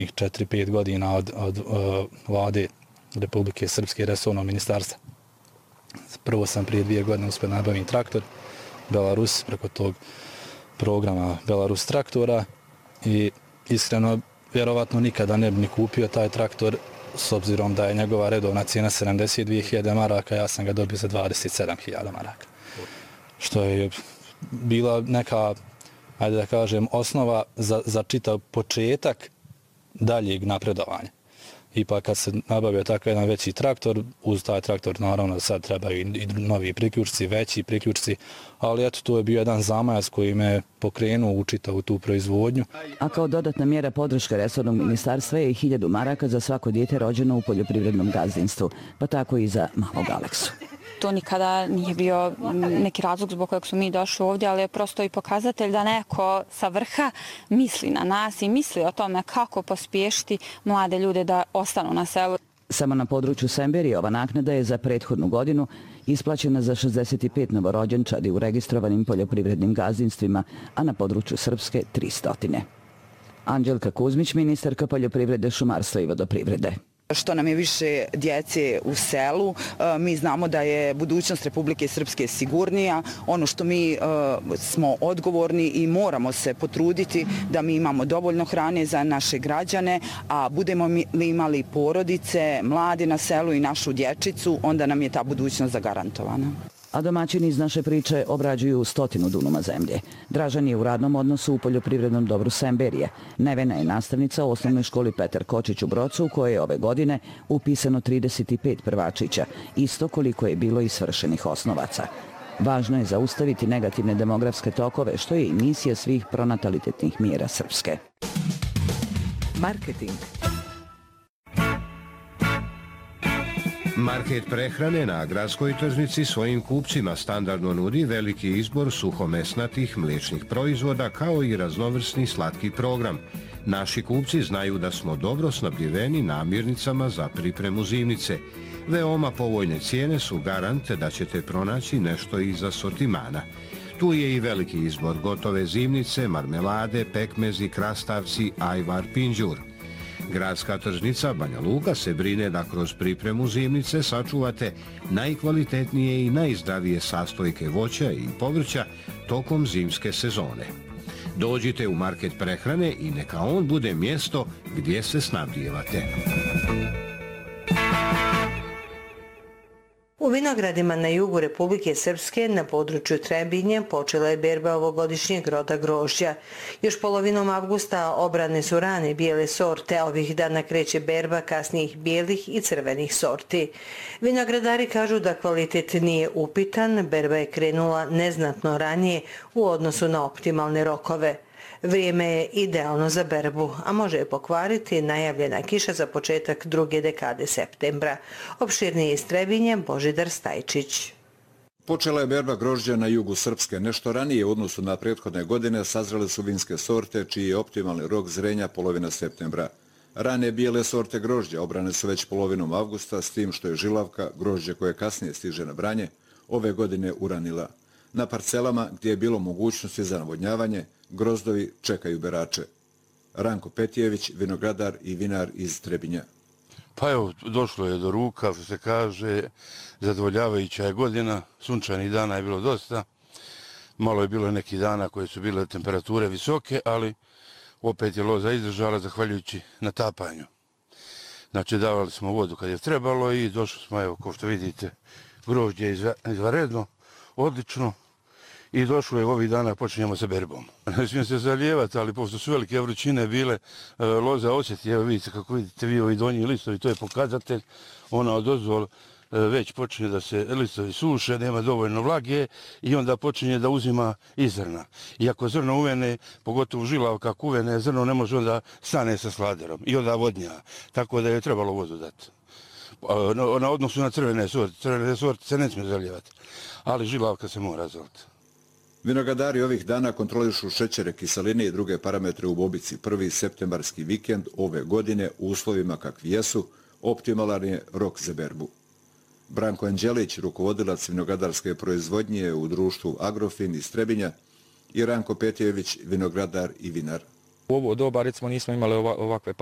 4-5 godina od vlade Republike Srpske resornog ministarstva. Prvo sam prije 2 godine uspio nabaviti traktor Belarus preko tog programa Belarus traktora i iskreno vjerovatno nikada ne bi ni kupio taj traktor s obzirom da je njegova redovna cijena 72.000 maraka, ja sam ga dobio za 27.000 maraka. Što je bila neka, ajde da kažem, osnova za čitav početak daljeg napredovanja. Ipak kad se nabavio takav jedan veći traktor, uz taj traktor naravno sad trebaju i novi priključci, veći priključci, ali eto to je bio jedan zamajac koji me pokrenuo u čitavu tu proizvodnju. A kao dodatna mjera podrška resornog ministarstva je i 1000 maraka za svako dijete rođeno u poljoprivrednom gazdinstvu, pa tako i za malog Aleksu. To nikada nije bio neki razlog zbog kojeg smo mi došli ovdje, ali je prosto i pokazatelj da neko sa vrha misli na nas i misli o tome kako pospješiti mlade ljude da ostanu na selu. Samo na području Semberije ova naknada je za prethodnu godinu isplaćena za 65 novorođenčadi u registrovanim poljoprivrednim gazdinstvima, a na području Srpske 300. Anđelka Kuzmić, ministarka poljoprivrede, šumarstva i vodoprivrede. Što nam je više djece u selu, mi znamo da je budućnost Republike Srpske sigurnija. Ono što mi smo odgovorni i moramo se potruditi da mi imamo dovoljno hrane za naše građane, a budemo li imali porodice, mlade na selu i našu dječicu, onda nam je ta budućnost zagarantovana. A domaćini iz naše priče obrađuju 100 dunuma zemlje. Dražan je u radnom odnosu u poljoprivrednom dobru Semberije. Nevena je nastavnica u osnovnoj školi Petar Kočić u Brocu, u kojoj je ove godine upisano 35 prvačića, isto koliko je bilo i svršenih osnovaca. Važno je zaustaviti negativne demografske tokove, što je i misija svih pronatalitetnih mjera Srpske. Marketing. Market prehrane na gradskoj tržnici svojim kupcima standardno nudi veliki izbor suhomesnatih mliječnih proizvoda kao i raznovrsni slatki program. Naši kupci znaju da smo dobro snabdjeveni namirnicama za pripremu zimnice. Veoma povoljne cijene su garant da ćete pronaći nešto iz asortimana. Tu je i veliki izbor gotove zimnice, marmelade, pekmezi, krastavci, ajvar, pinđur. Gradska tržnica Banja Luka se brine da kroz pripremu zimnice sačuvate najkvalitetnije i najzdravije sastojke voća i povrća tokom zimske sezone. Dođite u market prehrane i neka on bude mjesto gdje se snabdijevate. U vinogradima na jugu Republike Srpske na području Trebinje počela je berba ovogodišnjeg roda grožđa. Još polovinom avgusta obrane su rane bijele sorte, ovih dana kreće berba kasnijih bijelih i crvenih sorti. Vinogradari kažu da kvalitet nije upitan, berba je krenula neznatno ranije u odnosu na optimalne rokove. Vrijeme je idealno za berbu, a može je pokvariti najavljena kiša za početak druge dekade septembra. Opširnije iz Trebinje, Božidar Stajčić. Počela je berba grožđa na jugu Srpske. Nešto ranije u odnosu na prethodne godine sazrele su vinske sorte, čiji je optimalni rok zrenja polovina septembra. Rane bijele sorte grožđa obrane su već polovinom avgusta, s tim što je žilavka, grožđe koje kasnije stiže na branje, ove godine uranila. Na parcelama gdje je bilo mogućnosti za navodnjavanje, grozdovi čekaju berače. Ranko Petijević, vinogradar i vinar iz Trebinja. Pa evo, došlo je do ruka, što se kaže, zadovoljavajuća je godina, sunčanih dana je bilo dosta, malo je bilo nekih dana koje su bile temperature visoke, ali opet je loza izdržala zahvaljujući natapanju. Znači, davali smo vodu kad je trebalo i došli smo, evo, kao što vidite, grožđe je izvanredno, odlično. I došlo je ovih dana, počinjemo sa berbom. Ne smijem se zalijevati, ali pošto su velike vrućine bile, loza osjeti, evo vidite kako vidite vi ovi donji listovi, to je pokazatelj, ona odozvol već počinje da se listovi suše, nema dovoljno vlage i onda počinje da uzima i zrna. I ako zrno uvene, pogotovo žilavka, ako uvene zrno, ne može onda stane sa sladerom i onda vodnja, tako da je trebalo vodu dati. Na odnosu na crvene sorte se ne smije zalijevati, ali žilavka se mora zaliti. Vinogradari ovih dana kontrolišu šećere, kiseline i druge parametre u bobici. Prvi septembarski vikend ove godine u uslovima kakvi jesu, optimalan je rok za berbu. Branko Anđelić, rukovodilac vinogradarske proizvodnje u društvu Agrofin iz Trebinja, i Ranko Petijević, vinogradar i vinar. U ovo doba recimo nismo imali ovakve